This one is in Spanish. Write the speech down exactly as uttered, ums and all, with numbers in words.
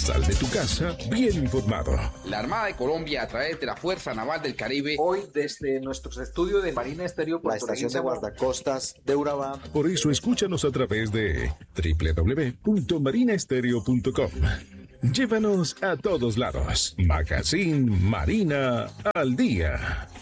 Sal de tu casa bien informado. La Armada de Colombia, a través de la Fuerza Naval del Caribe, hoy desde nuestros estudios de Marina Estéreo, la estación de guardacostas de Urabá. Por eso escúchanos a través de doble u doble u doble u punto marina estéreo punto com. Llévanos a todos lados. Magazine Marina al día.